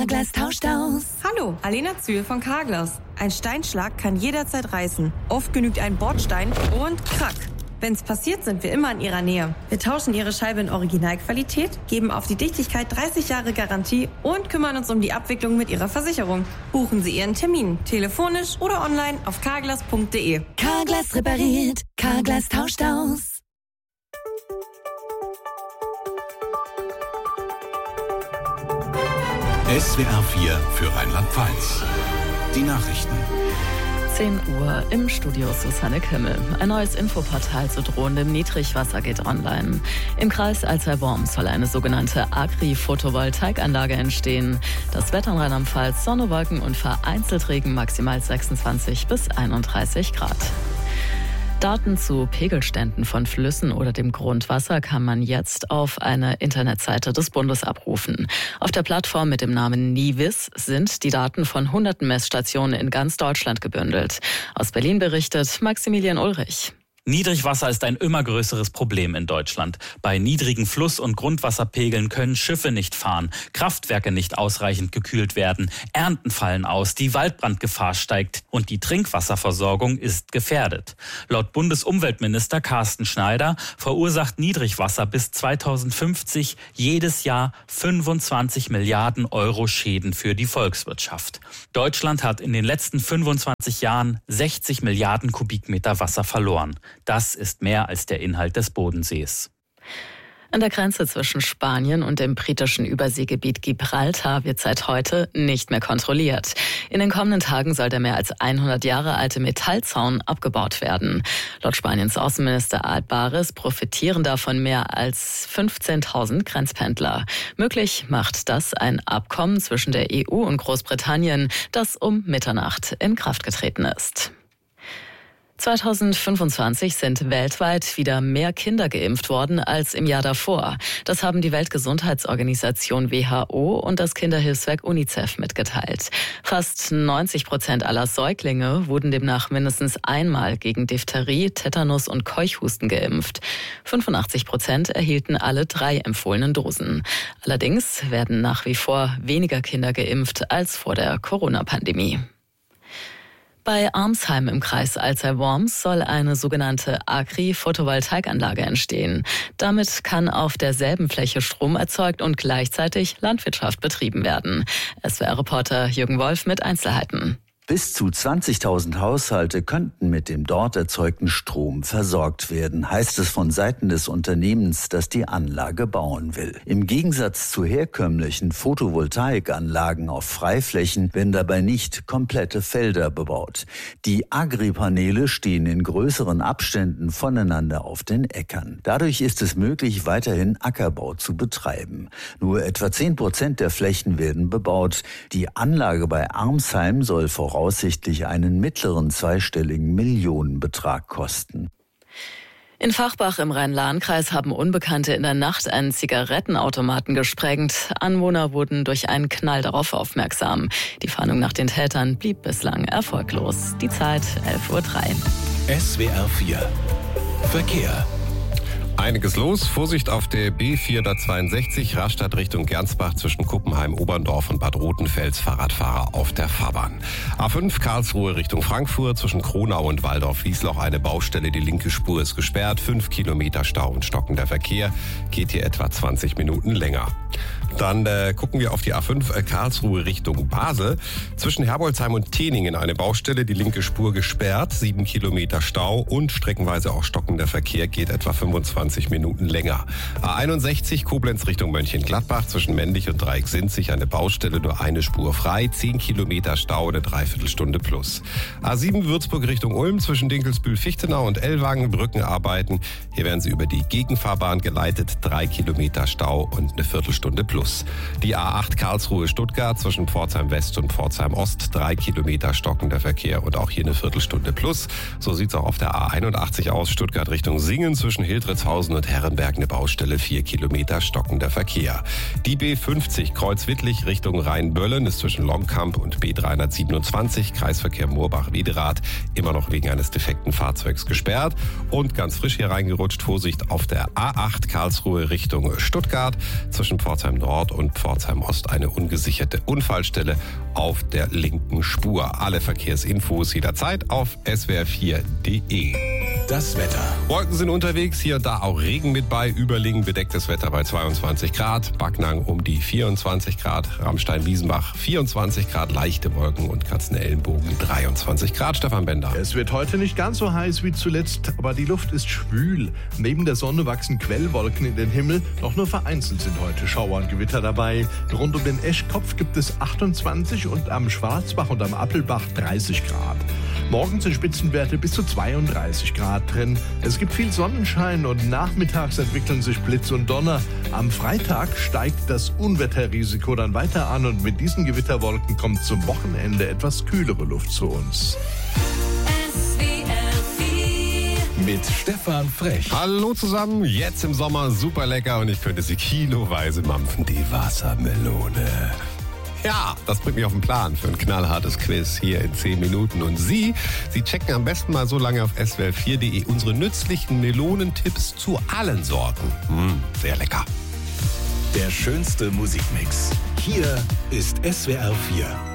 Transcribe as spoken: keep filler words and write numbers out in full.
Carglass tauscht aus. Hallo, Alena Zühl von Carglass. Ein Steinschlag kann jederzeit reißen. Oft genügt ein Bordstein und krack. Wenn's passiert, sind wir immer in Ihrer Nähe. Wir tauschen Ihre Scheibe in Originalqualität, geben auf die Dichtigkeit dreißig Jahre Garantie und kümmern uns um die Abwicklung mit Ihrer Versicherung. Buchen Sie Ihren Termin, telefonisch oder online auf carglass punkt de. Carglass repariert, Carglass tauscht aus. S W R vier für Rheinland-Pfalz. Die Nachrichten. zehn Uhr im Studio Susanne Kimmel. Ein neues Infoportal zu drohendem Niedrigwasser geht online. Im Kreis Alzey-Worms soll eine sogenannte Agri-Photovoltaikanlage entstehen. Das Wetter in Rheinland-Pfalz: Sonne, Wolken und vereinzelt Regen, maximal sechsundzwanzig bis einunddreißig Grad. Daten zu Pegelständen von Flüssen oder dem Grundwasser kann man jetzt auf einer Internetseite des Bundes abrufen. Auf der Plattform mit dem Namen Nivis sind die Daten von hunderten Messstationen in ganz Deutschland gebündelt. Aus Berlin berichtet Maximilian Ulrich. Niedrigwasser ist ein immer größeres Problem in Deutschland. Bei niedrigen Fluss- und Grundwasserpegeln können Schiffe nicht fahren, Kraftwerke nicht ausreichend gekühlt werden, Ernten fallen aus, die Waldbrandgefahr steigt und die Trinkwasserversorgung ist gefährdet. Laut Bundesumweltminister Carsten Schneider verursacht Niedrigwasser bis zweitausendfünfzig jedes Jahr fünfundzwanzig Milliarden Euro Schäden für die Volkswirtschaft. Deutschland hat in den letzten fünfundzwanzig Jahren sechzig Milliarden Kubikmeter Wasser verloren. Das ist mehr als der Inhalt des Bodensees. An der Grenze zwischen Spanien und dem britischen Überseegebiet Gibraltar wird seit heute nicht mehr kontrolliert. In den kommenden Tagen soll der mehr als hundert Jahre alte Metallzaun abgebaut werden. Laut Spaniens Außenminister Álvarez profitieren davon mehr als fünfzehntausend Grenzpendler. Möglich macht das ein Abkommen zwischen der E U und Großbritannien, das um Mitternacht in Kraft getreten ist. zweitausendfünfundzwanzig sind weltweit wieder mehr Kinder geimpft worden als im Jahr davor. Das haben die Weltgesundheitsorganisation W H O und das Kinderhilfswerk UNICEF mitgeteilt. Fast neunzig Prozent aller Säuglinge wurden demnach mindestens einmal gegen Diphtherie, Tetanus und Keuchhusten geimpft. fünfundachtzig Prozent erhielten alle drei empfohlenen Dosen. Allerdings werden nach wie vor weniger Kinder geimpft als vor der Corona-Pandemie. Bei Armsheim im Kreis Alzey-Worms soll eine sogenannte Agri-Photovoltaikanlage entstehen. Damit kann auf derselben Fläche Strom erzeugt und gleichzeitig Landwirtschaft betrieben werden. S W R-Reporter Jürgen Wolf mit Einzelheiten. Bis zu zwanzigtausend Haushalte könnten mit dem dort erzeugten Strom versorgt werden, heißt es von Seiten des Unternehmens, das die Anlage bauen will. Im Gegensatz zu herkömmlichen Photovoltaikanlagen auf Freiflächen werden dabei nicht komplette Felder bebaut. Die Agri-Paneele stehen in größeren Abständen voneinander auf den Äckern. Dadurch ist es möglich, weiterhin Ackerbau zu betreiben. Nur etwa zehn Prozent der Flächen werden bebaut. Die Anlage bei Armsheim soll voraussetzen, voraussichtlich einen mittleren zweistelligen Millionenbetrag kosten. In Fachbach im Rhein-Lahn-Kreis haben Unbekannte in der Nacht einen Zigarettenautomaten gesprengt. Anwohner wurden durch einen Knall darauf aufmerksam. Die Fahndung nach den Tätern blieb bislang erfolglos. Die Zeit elf Uhr drei. S W R vier Verkehr. Einiges los. Vorsicht auf der B vierhundertzweiundsechzig Rastatt Richtung Gernsbach zwischen Kuppenheim, Oberndorf und Bad Rotenfels. Fahrradfahrer auf der Fahrbahn. A fünf Karlsruhe Richtung Frankfurt zwischen Kronau und Waldorf-Wiesloch eine Baustelle. Die linke Spur ist gesperrt. Fünf Kilometer Stau und stockender Verkehr. Geht hier etwa zwanzig Minuten länger. Dann äh, gucken wir auf die A fünf äh, Karlsruhe Richtung Basel. Zwischen Herbolzheim und Teningen eine Baustelle. Die linke Spur gesperrt. Sieben Kilometer Stau und streckenweise auch stockender Verkehr. Geht etwa fünfundzwanzig Minuten länger. A einundsechzig Koblenz Richtung Mönchengladbach zwischen Mendig und Dreiecksinzig eine Baustelle, nur eine Spur frei, zehn Kilometer Stau, eine Dreiviertelstunde plus. A sieben Würzburg Richtung Ulm zwischen Dinkelsbühl-Fichtenau und Ellwangen Brückenarbeiten. Hier werden sie über die Gegenfahrbahn geleitet, drei Kilometer Stau und eine Viertelstunde plus. Die A acht Karlsruhe Stuttgart zwischen Pforzheim West und Pforzheim Ost, drei Kilometer stockender Verkehr und auch hier eine Viertelstunde plus. So sieht's auch auf der A einundachtzig aus, Stuttgart Richtung Singen zwischen Hildritzhausen Oberhausen und Herrenberg eine Baustelle, vier Kilometer stockender Verkehr. Die B fünfzig Kreuzwittlich Richtung Rheinböllen ist zwischen Longkamp und B dreihundertsiebenundzwanzig, Kreisverkehr Moorbach-Wederath, immer noch wegen eines defekten Fahrzeugs gesperrt. Und ganz frisch hier reingerutscht, Vorsicht auf der A acht Karlsruhe Richtung Stuttgart, zwischen Pforzheim Nord und Pforzheim Ost eine ungesicherte Unfallstelle auf der linken Spur. Alle Verkehrsinfos jederzeit auf S W R vier punkt de. Das Wetter. Wolken sind unterwegs, hier und da auch Regen mit bei. Überlingen bedecktes Wetter bei zweiundzwanzig Grad. Backnang um die vierundzwanzig Grad. Ramstein-Wiesenbach vierundzwanzig Grad. Leichte Wolken und Katzenellenbogen dreiundzwanzig Grad. Stefan Bender. Es wird heute nicht ganz so heiß wie zuletzt, aber die Luft ist schwül. Neben der Sonne wachsen Quellwolken in den Himmel. Doch nur vereinzelt sind heute Schauer und Gewitter dabei. Rund um den Eschkopf gibt es achtundzwanzig und am Schwarzbach und am Appelbach dreißig Grad. Morgen sind Spitzenwerte bis zu zweiunddreißig Grad drin. Es gibt viel Sonnenschein und nachmittags entwickeln sich Blitz und Donner. Am Freitag steigt das Unwetterrisiko dann weiter an und mit diesen Gewitterwolken kommt zum Wochenende etwas kühlere Luft zu uns. Mit Stefan Frech. Hallo zusammen, jetzt im Sommer super lecker und ich könnte sie kiloweise mampfen, die Wassermelone. Ja, das bringt mich auf den Plan für ein knallhartes Quiz hier in zehn Minuten. Und Sie, Sie checken am besten mal so lange auf S W R vier punkt de unsere nützlichen Melonentipps zu allen Sorten. Mmh, sehr lecker. Der schönste Musikmix. Hier ist S W R vier.